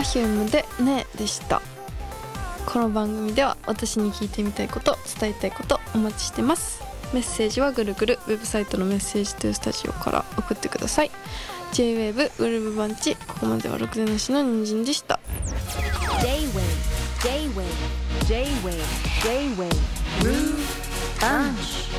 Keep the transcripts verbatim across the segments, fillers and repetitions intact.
Perfume でねでした。この番組では私に聞いてみたいこと、伝えたいことお待ちしてます。メッセージはぐるぐるウェブサイトのメッセージトゥースタジオから送ってください。 ジェイウェーブ グルーブバンチ、ここまではろくでなしの人参でした。 J-Wave J-Wave J-Wave J-Wave Groove Bunch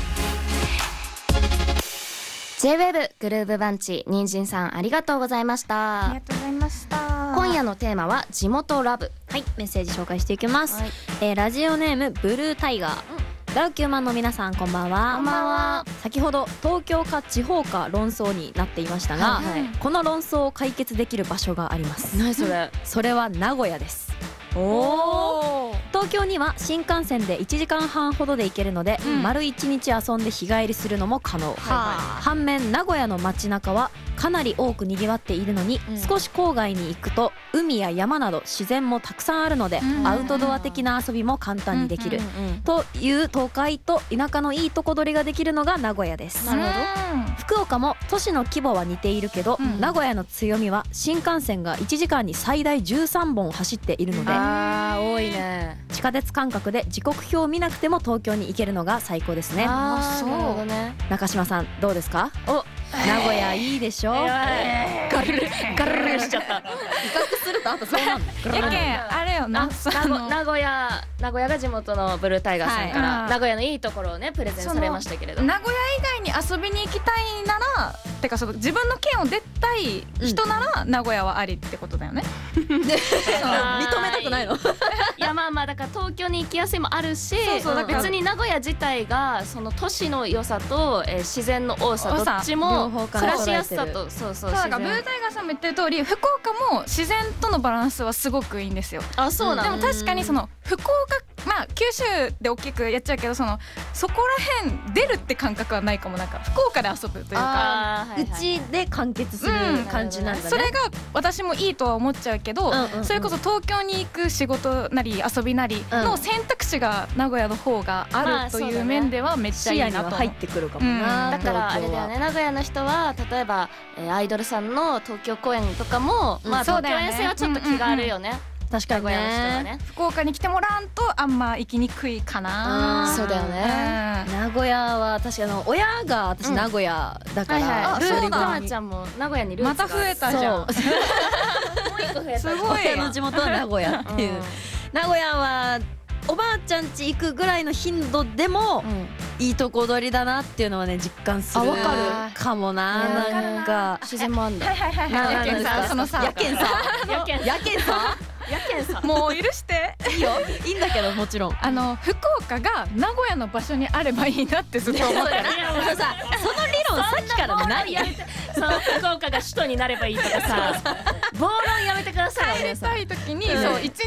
J-ウェーブ グルーブバンチ、人参さんありがとうございました。 ありがとうございました。 今夜のテーマは地元ラブ。 はい、メッセージ紹介していきます、 はい、 えー、ラジオネームブルータイガー、うん、ダウキューマンの皆さんこんばんは。 こんばんは。 先ほど東京か地方か論争になっていましたが、 はいはい、 この論争を解決できる場所があります。 何それ？ それは名古屋です。おー、東京には新幹線でいちじかんはんほどで行けるので、うん、丸いちにち遊んで日帰りするのも可能、はいはい、反面名古屋の街中はかなり多くにぎわっているのに、うん、少し郊外に行くと海や山など自然もたくさんあるので、うん、アウトドア的な遊びも簡単にできる、うんうんうん、という都会と田舎のいいとこ取りができるのが名古屋です。 なるほど。 福岡も都市の規模は似ているけど、うん、名古屋の強みは新幹線がいちじかんに最大じゅうさんぼん走っているので、 あー多いね。 地下鉄感覚で時刻表を見なくても東京に行けるのが最高ですね。 あー、そうね。 中島さんどうですか？お、名古屋いいでしょ、えー、ガルルガルルしちゃった。威嚇するとあとそうなんだ。 やけんあれよな、 名古屋名古屋が地元のブルータイガーさんから、はい、名古屋のいいところをねプレゼンされましたけれど、 名古屋以外に遊びに行きたいなら、てかその自分の県を出たい人なら、うん、名古屋はありってことだよね。 認めたくないの？いやまあまあだから東京に行きやすいもあるし、そうそう、別に名古屋自体がその都市の良さと、えー、自然の多さどっちも暮らしやすさと、そうそう、 だからブルータイガーさんも言ってる通り、福岡も自然とのバランスはすごくいいんですよ。 あ、そうなの。 でも確かにその福岡、まあ九州で大きくやっちゃうけど、そのそこら辺出るって感覚はないかも。なんか福岡で遊ぶというか、 うちで完結する感じなんだね。 それが私もいいとは思っちゃうけど、それこそ東京に行く仕事なり遊びなりの選択肢が名古屋の方があるという面ではめっちゃいいなと。 視野には入ってくるかもな。 だからあれだよね、名古屋の人は例えばアイドルさんの東京公演とかも、まあ東京遠征はちょっと気があるよね。 確かにね、 ね、 福岡に来てもらわんとあんま行きにくいかな。 そうだよね。 名古屋は確かに親が私名古屋だから、 ルータマちゃんも名古屋にルーツがまた増えたじゃん。もう一個増えた。 すごい。 親の地元は名古屋っていう、うん、名古屋はおばあちゃん家行くぐらいの頻度でも、うん、いいとこ取りだなっていうのはね実感するかもな。なんか自然もあんだ。 はいはいはいはい。やけんさん、そのさ、 やけんさやけんやけんさやけんさもう許していいよ、いいんだけどもちろん。 あの福岡が名古屋の場所にあればいいなってずっと思ってる。 そうさ、その理論さっきから何やその福岡が首都になればいいとかさ、暴論やめてください。 帰りたい時にそう一